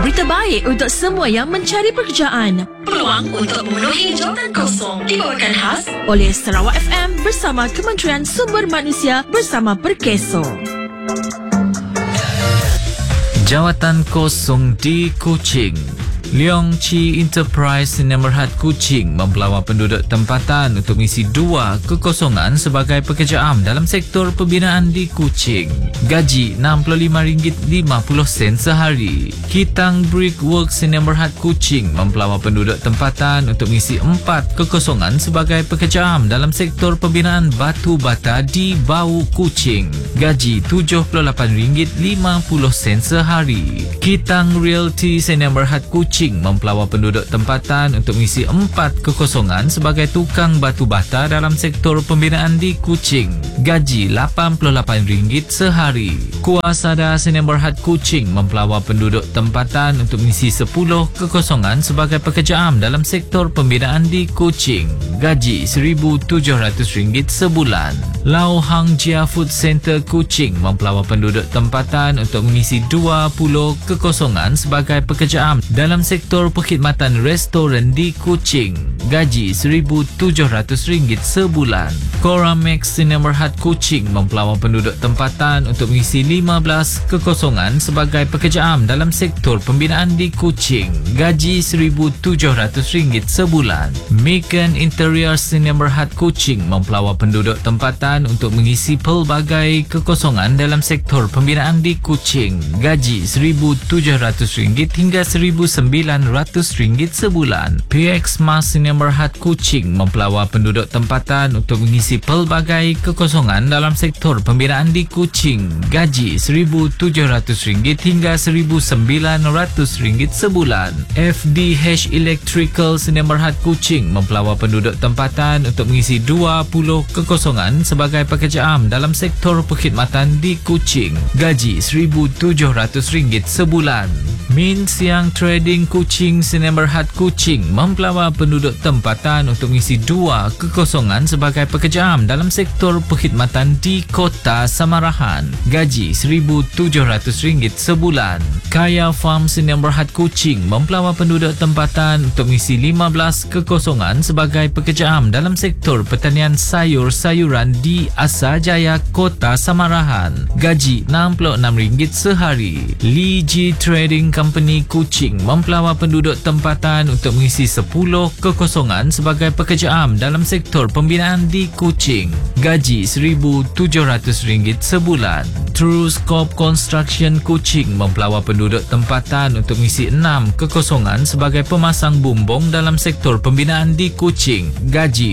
Berita baik untuk semua yang mencari pekerjaan. Peluang untuk memenuhi jawatan kosong dibawakan khas Oleh Sarawak FM bersama Kementerian Sumber Manusia bersama Perkeso. Jawatan kosong di Kuching. Leong Chi Enterprise Nemerhat Kuching mempelawar penduduk tempatan untuk mengisi 2 kekosongan sebagai pekerja am dalam sektor pembinaan di Kuching. Gaji RM65.50 sehari. Kitang Brickworks Nemerhat Kuching mempelawar penduduk tempatan untuk mengisi 4 kekosongan sebagai pekerja am dalam sektor pembinaan batu bata di Bau Kuching. Gaji RM78.50 sehari. Kitang Realty Nemerhat Kuching mempelawar penduduk tempatan untuk mengisi 4 kekosongan sebagai tukang batu bata dalam sektor pembinaan di Kuching. Gaji RM88 sehari. Kuasada Nemerhat Kuching mempelawar penduduk tempatan untuk mengisi 10 kekosongan sebagai pekerja am dalam sektor pembinaan di Kuching. Gaji RM1,700 sebulan. Lau Hang Jia Food Center Kuching mempelawar penduduk tempatan untuk mengisi 20 kekosongan sebagai pekerja am dalam sektor perkhidmatan restoran di Kuching. Gaji RM1,700 sebulan. Coramex Nemerhat Kuching mempelawar penduduk tempatan untuk mengisi 15 kekosongan sebagai pekerja am dalam sektor pembinaan di Kuching. Gaji RM1,700 sebulan. Mekan Interiors Nemerhat Kuching mempelawar penduduk tempatan untuk mengisi pelbagai kekosongan dalam sektor pembinaan di Kuching. Gaji RM1,700 hingga RM1,900 sebulan. PX Mas Nemerhat Kuching mempelawar penduduk tempatan untuk mengisi pelbagai kekosongan dalam sektor pembinaan di Kuching. Gaji RM1,700 hingga RM1,900 sebulan. FDH Electrical Nemerhat Kuching mempelawar penduduk tempatan untuk mengisi 20 kekosongan sebagai pekerja am dalam sektor perkhidmatan di Kuching. Gaji RM1,700 sebulan. Min Siang Trading Kuching Nemerhat Kuching mempelawar penduduk tempatan untuk mengisi 2 kekosongan sebagai pekerja am dalam sektor perkhidmatan di Kota Samarahan. Gaji RM1,700 sebulan. Kaya Farm Nemerhat Kuching mempelawar penduduk tempatan untuk mengisi 15 kekosongan sebagai pekerja am dalam sektor pertanian sayur-sayuran di Asajaya, Kota Samarahan. Gaji RM66 sehari. Lee Ji Trading Company Kuching mempelawar penduduk tempatan untuk mengisi 10 kekosongan sebagai pekerja am dalam sektor pembinaan di Kuching. Gaji RM1,700 sebulan. True Scope Construction Kuching mempelawar penduduk tempatan untuk mengisi 6 kekosongan sebagai pemasang bumbung dalam sektor pembinaan di Kuching. Gaji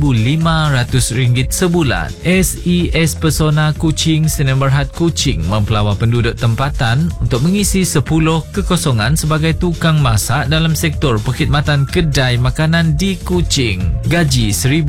RM2,500 sebulan. SES Persona Kuching Nemerhat Kuching mempelawar penduduk tempatan untuk mengisi 10 kekosongan sebagai tukang masak dalam sektor perkhidmatan kedai makanan di Kuching. Gaji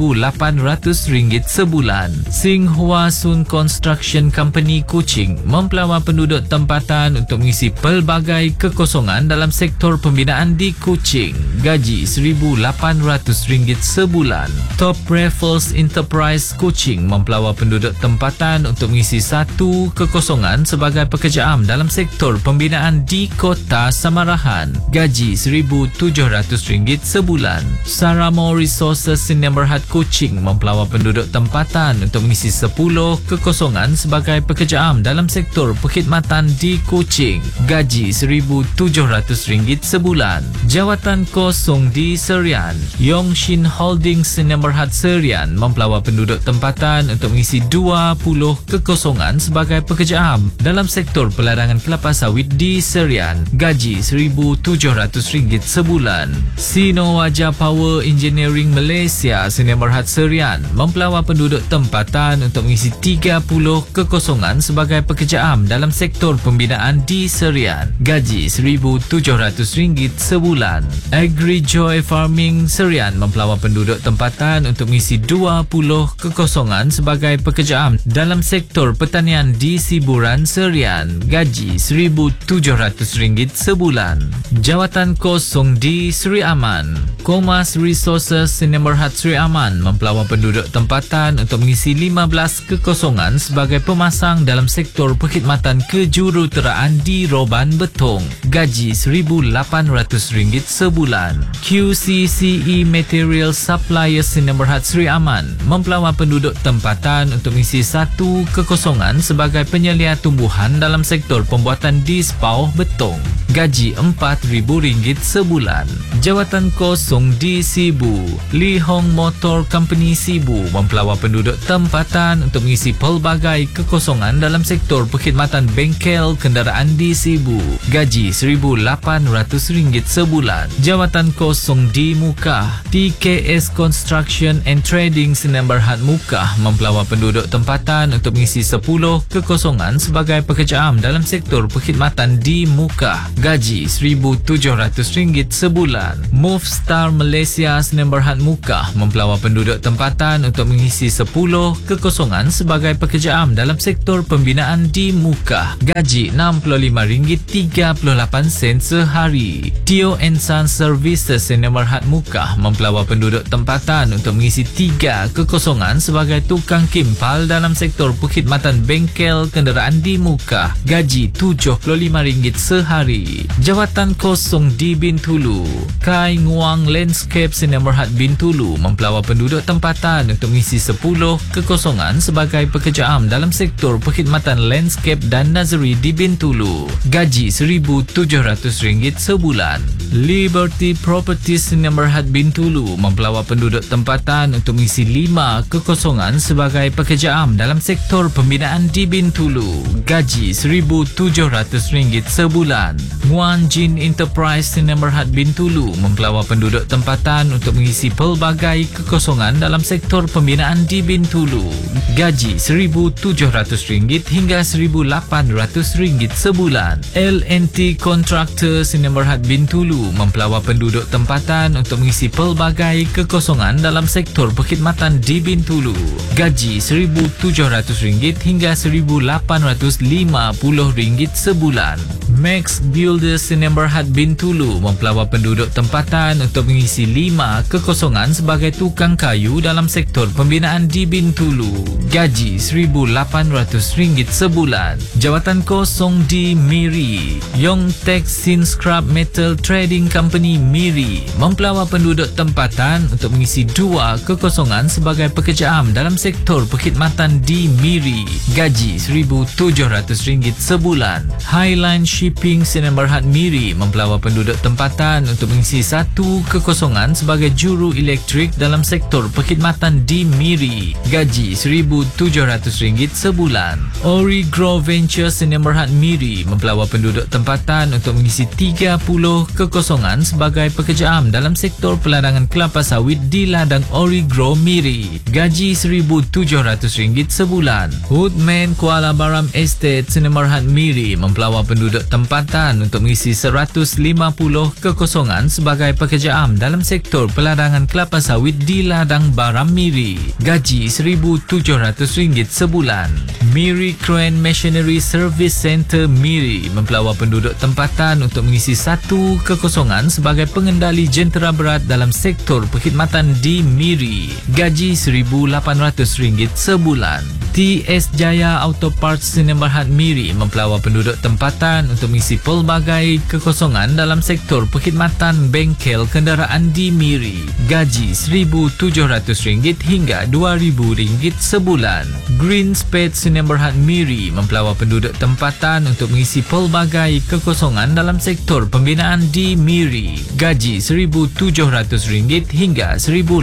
RM1,800 sebulan. Singhua Sun Construction Company Kuching mempelawar penduduk tempatan untuk mengisi pelbagai kekosongan dalam sektor pembinaan di Kuching. Gaji RM1,800 sebulan. Top Raffles Enterprise Kuching mempelawar penduduk tempatan untuk mengisi 1 kekosongan sebagai pekerja am dalam sektor pembinaan di Kota Samarahan. Gaji RM1,700 sebulan. Saramo Resources Nemerhat Kuching mempelawar penduduk tempatan untuk mengisi 10 kekosongan sebagai pekerja am dalam sektor perkhidmatan di Kuching. Gaji RM1,700 sebulan. Jawatan kosong di Serian. Yongshin Holdings Nemerhat Serian mempelawar penduduk tempatan untuk mengisi 20 kekosongan sebagai pekerja am dalam sektor peladangan kelapa sawit di Serian. Gaji RM1,700 sebulan. Sino Wajah Power Engineering Malaysia Nemerhat Serian mempelawar penduduk tempatan untuk mengisi 30 kekosongan sebagai pekerja am dalam sektor pembinaan di Serian. Gaji RM1,700 sebulan. AgriJoy Farming Serian mempelawar penduduk tempatan untuk mengisi 20 kekosongan sebagai pekerja am dalam sektor pertanian di Siburan Serian. Gaji RM1,700 RM700 sebulan. Jawatan kosong di Seri Aman. Komas Resources Sdn Bhd Seri Aman mempelawar penduduk tempatan untuk mengisi 15 kekosongan sebagai pemasang dalam sektor perkhidmatan kejuruteraan di Roban Betong. Gaji RM1,800 sebulan. QCCE Material Suppliers Sdn Bhd Seri Aman mempelawar penduduk tempatan untuk mengisi 1 kekosongan sebagai penyelia tumbuhan dalam sektor pembuatan dispau Betong. Gaji RM4,000 sebulan. Jawatan kosong di Sibu. Lee Hong Motor Company Sibu mempelawar penduduk tempatan untuk mengisi pelbagai kekosongan dalam sektor perkhidmatan bengkel kenderaan di Sibu. Gaji RM1,800 sebulan. Jawatan kosong di Mukah. TKS Construction and Trading Sdn Bhd Mukah mempelawar penduduk tempatan untuk mengisi 10 kekosongan sebagai pekerja am dalam sektor perkhidmatan di Mukah. Gaji RM1,700 sebulan. Move Star Malaysia Sdn Bhd Mukah mempelawar penduduk tempatan untuk mengisi 10 kekosongan sebagai pekerja am dalam sektor pembinaan di Mukah. Gaji RM65.38 sehari. Teo & Son Services Sdn Bhd Mukah mempelawar penduduk tempatan untuk mengisi 3 kekosongan sebagai tukang kimpal dalam sektor perkhidmatan bengkel kenderaan di Mukah. Gaji RM75 sehari. Jawatan kosong di Bintulu. Kai Nguang Landscape Sdn Bhd Bintulu mempelawar penduduk tempatan untuk mengisi 10 kekosongan sebagai pekerja am dalam sektor perkhidmatan landscape dan nazari di Bintulu. Gaji RM1,700 sebulan. Liberty Properties Sdn Bhd Bintulu mempelawar penduduk tempatan untuk mengisi 5 kekosongan sebagai pekerja am dalam sektor pembinaan di Bintulu. Gaji RM1,700 sebulan. Nguan Jin Enterprise Sdn Bhd Bintulu mempelawar penduduk tempatan untuk mengisi pelbagai kekosongan dalam sektor pembinaan di Bintulu. Gaji RM1,700 hingga RM1,800 sebulan. L&T Contractor Sdn Bhd Bintulu mempelawar penduduk tempatan untuk mengisi pelbagai kekosongan dalam sektor perkhidmatan di Bintulu. Gaji RM1,700 hingga RM1,850 sebulan. Max Builders Sdn Bhd Bintulu mempelawar penduduk tempatan untuk mengisi 5 kekosongan sebagai tukang kayu dalam sektor pembinaan di Bintulu. Gaji RM1,800 sebulan. Jawatan kosong di Miri. Yongtek Sin Scrap Metal Trading Company Miri mempelawar penduduk tempatan untuk mengisi 2 kekosongan sebagai pekerja am dalam sektor perkhidmatan di Miri. Gaji RM1,700 sebulan. Highline Shipping Sdn Bhd Miri mempelawar penduduk tempatan untuk mengisi 1 kekosongan sebagai juru elektrik dalam sektor perkhidmatan di Miri. Gaji RM1,700 sebulan. Ori Grow Venture Sdn Bhd Miri mempelawar penduduk tempatan untuk mengisi 30 kekosongan sebagai pekerja am dalam sektor peladangan kelapa sawit di ladang Ori Grow Miri. Gaji RM1,700 sebulan. Woodman Kuala Baram Estate Sdn Bhd Miri mempelawar penduduk tempatan untuk mengisi 150 kekosongan sebagai pekerja am dalam sektor peladangan kelapa sawit di ladang Baram Miri. Gaji RM1,700 sebulan. Miri Crane Machinery Service Center Miri mempelawar penduduk tempatan untuk mengisi 1 kekosongan sebagai pengendali jentera berat dalam sektor perkhidmatan di Miri. Gaji RM1,800 sebulan. TS Jaya Auto Parts Sdn Bhd Miri mempelawar penduduk tempatan untuk mengisi pelbagai kekosongan dalam sektor perkhidmatan bengkel kenderaan di Miri. Gaji RM1,700 hingga RM2,000 sebulan. Green Spade Sdn Bhd Miri mempelawar penduduk tempatan untuk mengisi pelbagai kekosongan dalam sektor pembinaan di Miri. Gaji RM1,700 hingga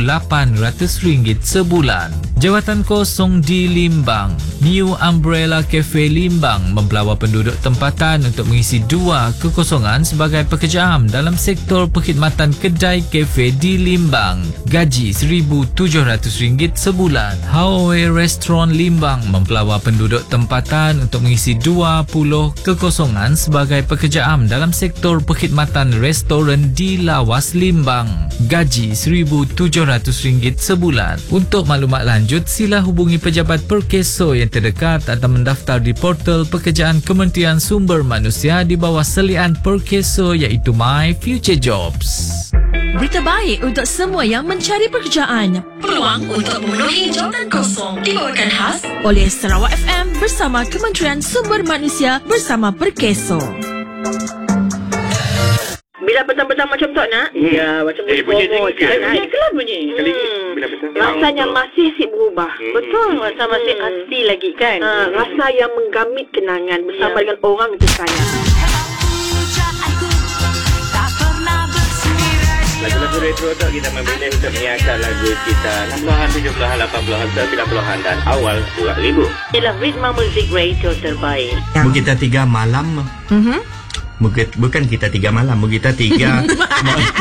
RM1,800 sebulan. Jawatan kosong di Limbang. New Umbrella Cafe Limbang mempelawar penduduk tempatan untuk mengisi 2 kekosongan sebagai pekerja am dalam sektor perkhidmatan kedai kafe di Limbang. Gaji RM1,700 sebulan. Hawaii Restaurant Limbang mempelawar penduduk tempatan untuk mengisi 20 kekosongan sebagai pekerja am dalam sektor perkhidmatan restoran di Lawas Limbang. Gaji RM1,700 sebulan. Untuk maklumat lanjut, sila hubungi pejabat Perkeso yang terdekat atau mendaftar di portal pekerjaan Kementerian Sumber Manusia di bawah selian Perkeso iaitu My Future Jobs. Berita baik untuk semua yang mencari pekerjaan. Peluang untuk memenuhi jawatan kosong dibawakan khas Oleh Sarawak FM bersama Kementerian Sumber Manusia bersama Perkeso. Bila petang-petang macam tu nak? Ya, macam bunyi promo kan? Ya, kelas bunyi. Kali ni bila petang. Rasanya masih berubah. Betul, Rasa masih asli lagi kan? Rasa yang menggamit kenangan bersama dengan orang tersayang. Lagu-lagu retro tu kita memilih untuk menyiarkan lagu kita 60-an, 70-an, 80-an, 90-an dan awal 2000. Ialah ritma muzik radio terbaik. Kita 3 malam. Bukan kita 3 malam, kita 3